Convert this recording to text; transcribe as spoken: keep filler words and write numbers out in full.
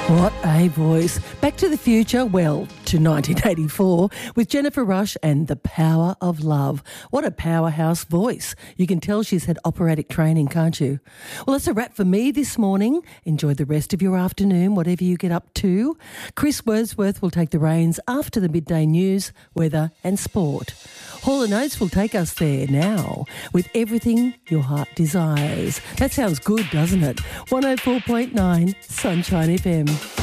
What a voice. Back to the Future, well, to nineteen eighty-four, with Jennifer Rush and The Power of Love. What a powerhouse voice. You can tell she's had operatic training, can't you? Well, that's a wrap for me this morning. Enjoy the rest of your afternoon, whatever you get up to. Chris Wordsworth will take the reins after the midday news, weather and sport. Hall and Oates will take us there now with everything your heart desires. That sounds good, doesn't it? one oh four point nine Sunshine F M.